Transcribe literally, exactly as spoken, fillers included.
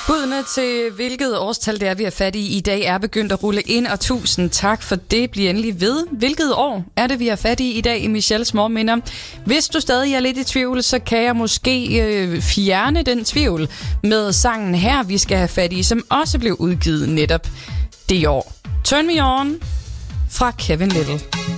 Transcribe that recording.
Budene til hvilket årstal det er, vi er fat i i dag, er begyndt at rulle ind, og tusind tak for det. Bliv endelig ved. Hvilket år er det, vi er fat i i dag i Michelles Morgenminder? Hvis du stadig er lidt i tvivl, så kan jeg måske øh, fjerne den tvivl med sangen her, vi skal have fat i, som også blev udgivet netop det år. Turn Me On fra Kevin Little.